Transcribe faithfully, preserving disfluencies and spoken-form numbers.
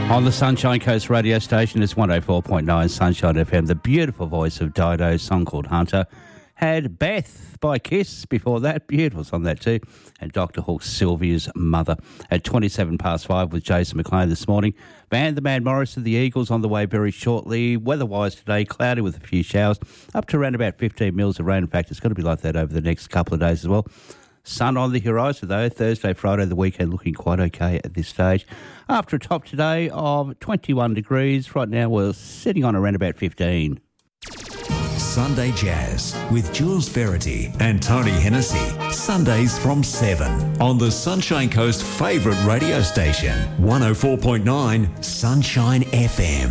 On the Sunshine Coast radio station, it's one oh four point nine Sunshine F M. The beautiful voice of Dido, song called Hunter. Had Beth by Kiss before that. Beautiful song that too. And Doctor Hook, Sylvia's Mother. At twenty-seven past five with Jason McLean this morning. Van the Man Morrison, the Eagles on the way very shortly. Weather-wise today, cloudy with a few showers. Up to around about fifteen mils of rain. In fact, it's going to be like that over the next couple of days as well. Sun on the horizon, though. Thursday, Friday, the weekend looking quite okay at this stage. After a top today of twenty-one degrees. Right now, we're sitting on around about fifteen. Sunday Jazz with Jules Verity and Tony Hennessy. Sundays from seven on the Sunshine Coast favourite radio station, one oh four point nine Sunshine F M.